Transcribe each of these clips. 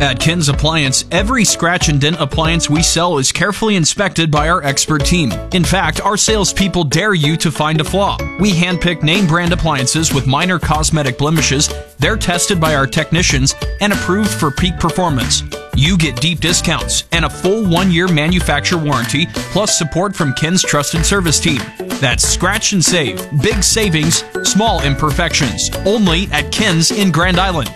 At Ken's Appliance, every scratch and dent appliance we sell is carefully inspected by our expert team. In fact, our salespeople dare you to find a flaw. We handpick name brand appliances with minor cosmetic blemishes. They're tested by our technicians and approved for peak performance. You get deep discounts and a full 1-year manufacturer warranty, plus support from Ken's trusted service team. That's scratch and save. Big savings, small imperfections. Only at Ken's in Grand Island.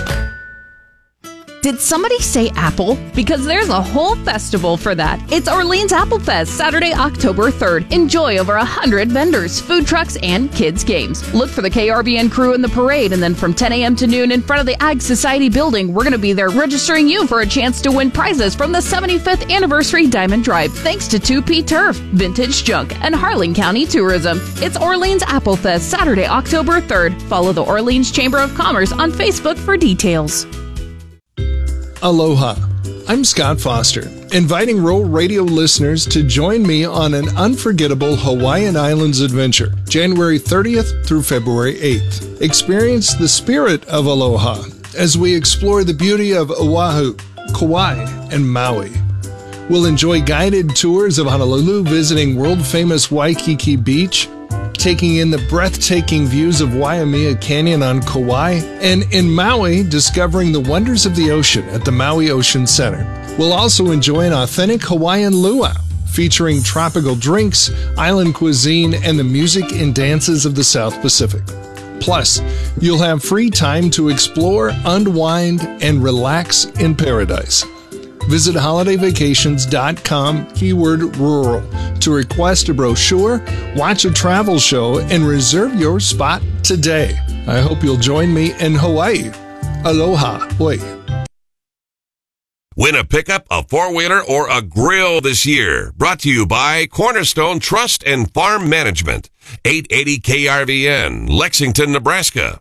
Did somebody say apple? Because there's a whole festival for that. It's Orleans Apple Fest, Saturday, October 3rd. Enjoy over 100 vendors, food trucks, and kids' games. Look for the KRVN crew in the parade, and then from 10 a.m. to noon in front of the Ag Society building, we're going to be there registering you for a chance to win prizes from the 75th Anniversary Diamond Drive, thanks to 2P Turf, Vintage Junk, and Harlan County Tourism. It's Orleans Apple Fest, Saturday, October 3rd. Follow the Orleans Chamber of Commerce on Facebook for details. Aloha. I'm Scott Foster, inviting Rural Radio listeners to join me on an unforgettable Hawaiian Islands adventure, January 30th through February 8th. Experience the spirit of aloha as we explore the beauty of Oahu, Kauai, and Maui. We'll enjoy guided tours of Honolulu, visiting world-famous Waikiki Beach, taking in the breathtaking views of Waimea Canyon on Kauai, and in Maui, discovering the wonders of the ocean at the Maui Ocean Center. We'll also enjoy an authentic Hawaiian luau, featuring tropical drinks, island cuisine, and the music and dances of the South Pacific. Plus, you'll have free time to explore, unwind, and relax in paradise. Visit holidayvacations.com, keyword rural, to request a brochure, watch a travel show, and reserve your spot today. I hope you'll join me in Hawaii. Aloha. Oi. Win a pickup, a four-wheeler, or a grill this year. Brought to you by Cornerstone Trust and Farm Management. 880 KRVN, Lexington, Nebraska.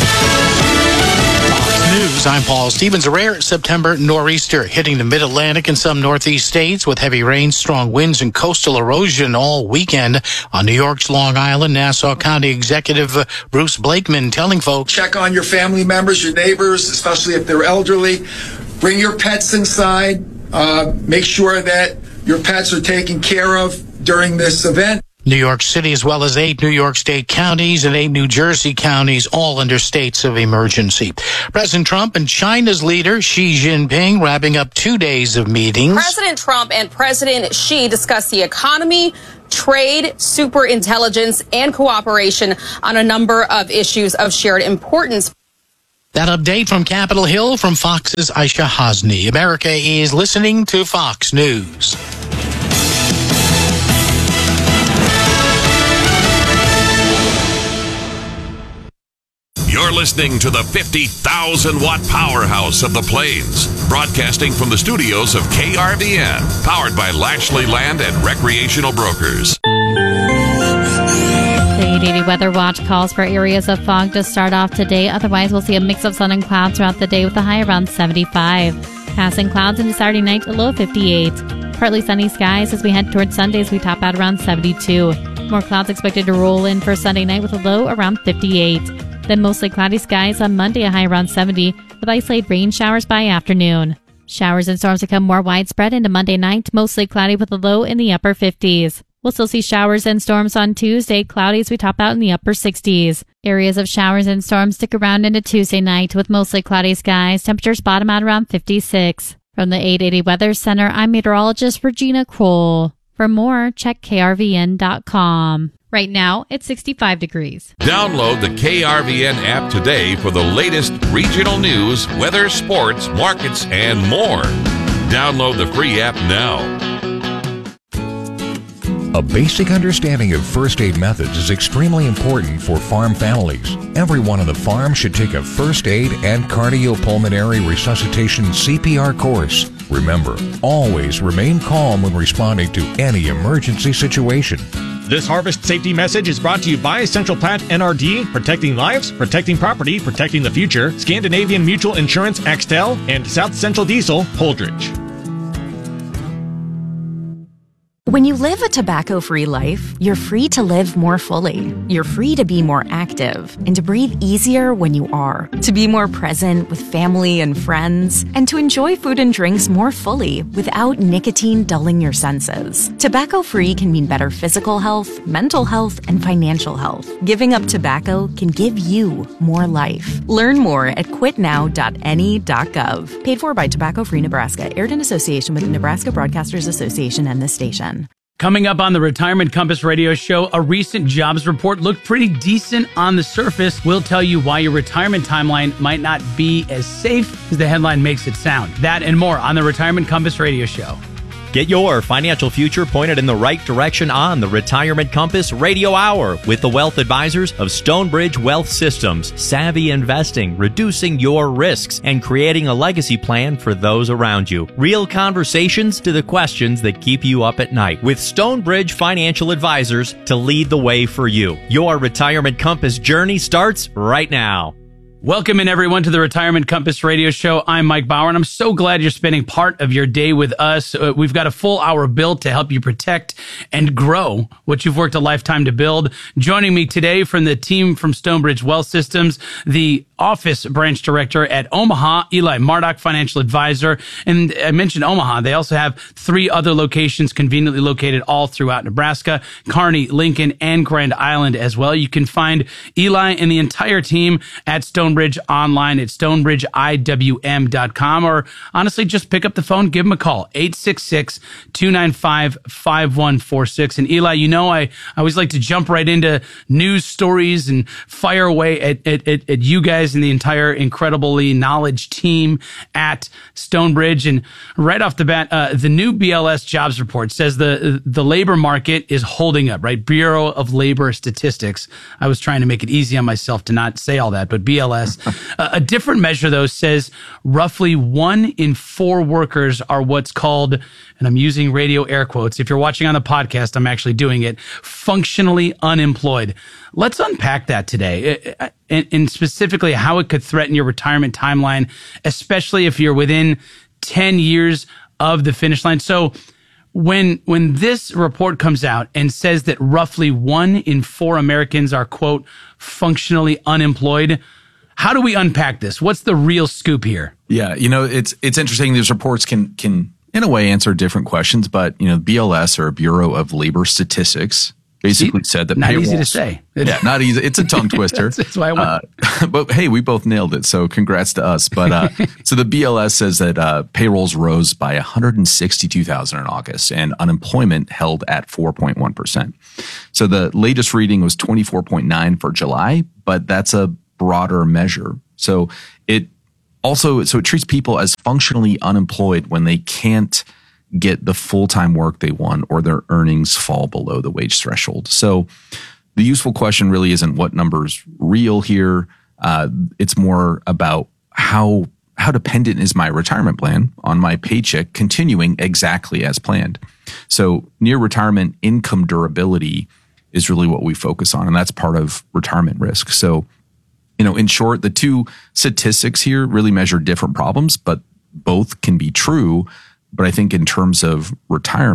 News, I'm Paul Stevens. A rare September nor'easter hitting the mid-Atlantic and some northeast states with heavy rain, strong winds, and coastal erosion all weekend on New York's Long Island. Nassau County Executive Bruce Blakeman telling folks, check on your family members, your neighbors, especially if they're elderly. Bring your pets inside. Make sure that your pets are taken care of during this event. New York City, as well as 8 New York State counties and 8 New Jersey counties, all under states of emergency. President Trump and China's leader, Xi Jinping, wrapping up 2 days of meetings. President Trump and President Xi discussed the economy, trade, superintelligence, and cooperation on a number of issues of shared importance. That update from Capitol Hill from Fox's Aisha Hasni. America is listening to Fox News. You're listening to the 50,000-watt powerhouse of the Plains, broadcasting from the studios of KRVN, powered by Lashley Land and Recreational Brokers. The 880 Weather Watch calls for areas of fog to start off today. Otherwise, we'll see a mix of sun and clouds throughout the day with a high around 75. Passing clouds into Saturday night, a low of 58. Partly sunny skies as we head towards Sundays. We top out around 72. More clouds expected to roll in for Sunday night with a low around 58. Then mostly cloudy skies on Monday, a high around 70, with isolated rain showers by afternoon. Showers and storms become more widespread into Monday night, mostly cloudy with a low in the upper 50s. We'll still see showers and storms on Tuesday, cloudy as we top out in the upper 60s. Areas of showers and storms stick around into Tuesday night with mostly cloudy skies. Temperatures bottom out around 56. From the 880 Weather Center, I'm meteorologist Regina Kroll. For more, check krvn.com. Right now, it's 65 degrees. Download the KRVN app today for the latest regional news, weather, sports, markets, and more. Download the free app now. A basic understanding of first aid methods is extremely important for farm families. Everyone on the farm should take a first aid and cardiopulmonary resuscitation CPR course. Remember, always remain calm when responding to any emergency situation. This harvest safety message is brought to you by Central Platte NRD, protecting lives, protecting property, protecting the future, Scandinavian Mutual Insurance Axtel, and South Central Diesel Holdridge. When you live a tobacco-free life, you're free to live more fully. You're free to be more active and to breathe easier when you are, to be more present with family and friends, and to enjoy food and drinks more fully without nicotine dulling your senses. Tobacco-free can mean better physical health, mental health, and financial health. Giving up tobacco can give you more life. Learn more at quitnow.ne.gov. Paid for by Tobacco Free Nebraska. Aired in association with the Nebraska Broadcasters Association and this station. Coming up on the Retirement Compass radio show, a recent jobs report looked pretty decent on the surface. We'll tell you why your retirement timeline might not be as safe as the headline makes it sound. That and more on the Retirement Compass radio show. Get your financial future pointed in the right direction on the Retirement Compass Radio Hour with the wealth advisors of Stonebridge Wealth Systems. Savvy investing, reducing your risks, and creating a legacy plan for those around you. Real conversations to the questions that keep you up at night with Stonebridge Financial Advisors to lead the way for you. Your Retirement Compass journey starts right now. Welcome in, everyone, to the Retirement Compass radio show. I'm Mike Bauer, and I'm so glad you're spending part of your day with us. We've got a full hour built to help you protect and grow what you've worked a lifetime to build. Joining me today from the team from Stonebridge Wealth Systems, the office branch director at Omaha, Eli Marduk, financial advisor. And I mentioned Omaha. They also have 3 other locations conveniently located all throughout Nebraska, Kearney, Lincoln, and Grand Island as well. You can find Eli and the entire team at Stonebridge online at stonebridgeiwm.com, or honestly, just pick up the phone, give them a call, 866-295-5146. And Eli, you know, I always like to jump right into news stories and fire away at you guys and the entire incredibly knowledge team at Stonebridge. And right off the bat, the new BLS jobs report says the labor market is holding up, right? Bureau of Labor Statistics. I was trying to make it easy on myself to not say all that, but BLS. A different measure, though, says roughly 1 in 4 workers are what's called, and I'm using radio air quotes. If you're watching on the podcast, I'm actually doing it, functionally unemployed. Let's unpack that today, and specifically how it could threaten your retirement timeline, especially if you're within 10 years of the finish line. So when this report comes out and says that roughly 1 in 4 Americans are, quote, functionally unemployed, how do we unpack this? What's the real scoop here? Yeah, you know, it's interesting. These reports can in a way answer different questions, but you know, BLS, or Bureau of Labor Statistics, basically said that not payrolls, easy to say. Yeah, not easy. It's a tongue twister. That's why I want. But hey, we both nailed it. So congrats to us. But so the BLS says that payrolls rose by 162,000 in August, and unemployment held at 4.1%. So the latest reading was 24.9 for July, but that's a broader measure. So it treats people as functionally unemployed when they can't get the full-time work they want or their earnings fall below the wage threshold. So the useful question really isn't what number's real here. It's more about how dependent is my retirement plan on my paycheck continuing exactly as planned. So near retirement income durability is really what we focus on, and that's part of retirement risk. So, you know, in short, the two statistics here really measure different problems, but both can be true. But I think in terms of retirement,